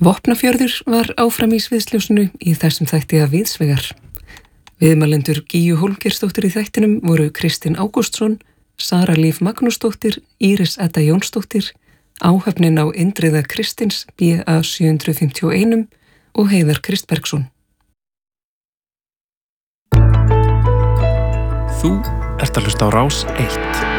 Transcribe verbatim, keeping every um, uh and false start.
Vopnafjörður var áfram í sviðsljósinu í þessum þætti af Víðsvegar. Viðmælendur Gígju Hólmgeirsdóttur í þættinum voru Kristinn Ágústsson, Sara Líf Magnúsdóttir, Íris Edda Jónsdóttir, áhöfnin á Indriða Kristins B A sjö fimm eins og Heiðar Kristbergsson. Þú ert að hlusta á Rás eitt.